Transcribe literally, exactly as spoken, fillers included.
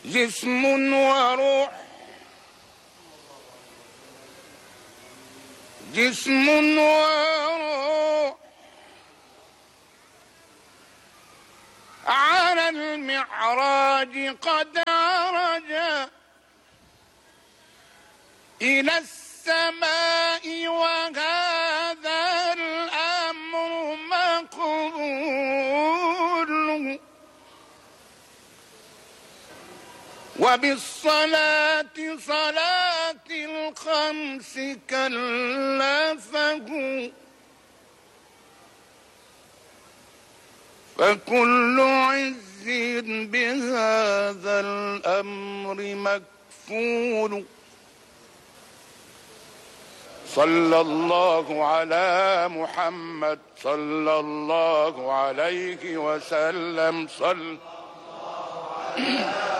جسم وروح، جسم وروح على المعراج قد عرج إلى السماء، وهذا الأمر مقبول، وبالصلاة صلاة الخمس كلفه، فكل عز بهذا الأمر مكفول. صلى الله على محمد صلى الله عليه وسلم. صلى